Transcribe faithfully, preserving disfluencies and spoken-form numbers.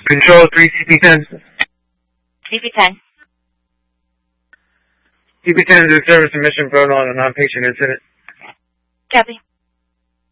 Control three C P ten. C P ten. C P ten is a service and mission protocol on a non-patient incident. Copy.